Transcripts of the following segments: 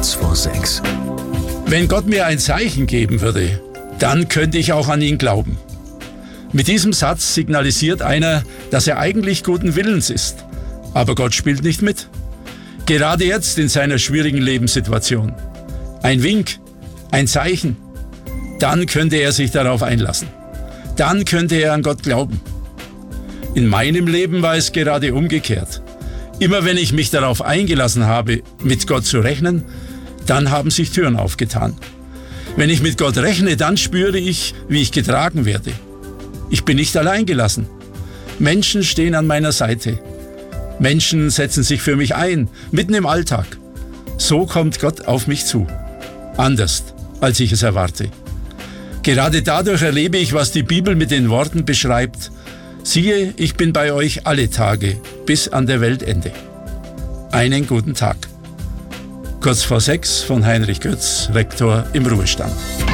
kurz vor 6. Wenn Gott mir ein Zeichen geben würde, dann könnte ich auch an ihn glauben. Mit diesem Satz signalisiert einer, dass er eigentlich guten Willens ist. Aber Gott spielt nicht mit. Gerade jetzt in seiner schwierigen Lebenssituation. Ein Wink, ein Zeichen. Dann könnte er sich darauf einlassen. Dann könnte er an Gott glauben. In meinem Leben war es gerade umgekehrt. Immer wenn ich mich darauf eingelassen habe, mit Gott zu rechnen, dann haben sich Türen aufgetan. Wenn ich mit Gott rechne, dann spüre ich, wie ich getragen werde. Ich bin nicht allein gelassen. Menschen stehen an meiner Seite. Menschen setzen sich für mich ein, mitten im Alltag. So kommt Gott auf mich zu. Anders, als ich es erwarte. Gerade dadurch erlebe ich, was die Bibel mit den Worten beschreibt: Siehe, ich bin bei euch alle Tage, bis an der Weltende. Einen guten Tag. Kurz vor 6 von Heinrich Götz, Rektor im Ruhestand.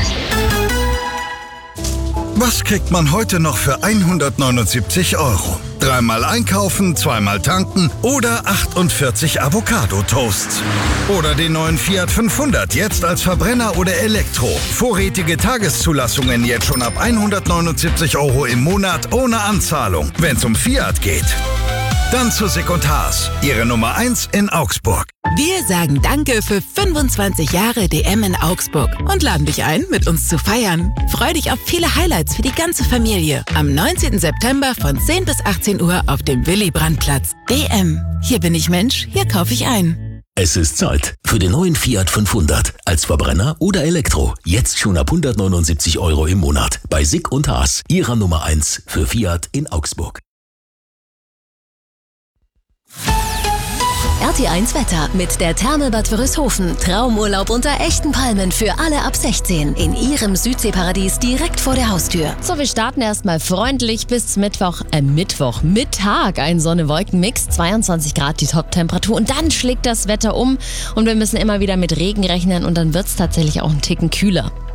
Was kriegt man heute noch für 179 €? Dreimal einkaufen, zweimal tanken oder 48 Avocado-Toasts. Oder den neuen Fiat 500, jetzt als Verbrenner oder Elektro. Vorrätige Tageszulassungen jetzt schon ab 179 € im Monat ohne Anzahlung. Wenn's um Fiat geht. Dann zu Sick & Haas, Ihre Nummer 1 in Augsburg. Wir sagen Danke für 25 Jahre DM in Augsburg und laden dich ein, mit uns zu feiern. Freu dich auf viele Highlights für die ganze Familie. Am 19. September von 10 bis 18 Uhr auf dem Willy-Brandt-Platz. DM. Hier bin ich Mensch, hier kaufe ich ein. Es ist Zeit für den neuen Fiat 500 als Verbrenner oder Elektro. Jetzt schon ab 179 € im Monat bei Sick & Haas, Ihrer Nummer 1 für Fiat in Augsburg. RT1 Wetter mit der Therme Bad Wörishofen. Traumurlaub unter echten Palmen für alle ab 16. In Ihrem Südseeparadies direkt vor der Haustür. So, wir starten erstmal freundlich bis Mittwochmittag. Ein Sonne-Wolken-Mix, 22 Grad die Top-Temperatur. Und dann schlägt das Wetter um und wir müssen immer wieder mit Regen rechnen und dann wird es tatsächlich auch einen Ticken kühler.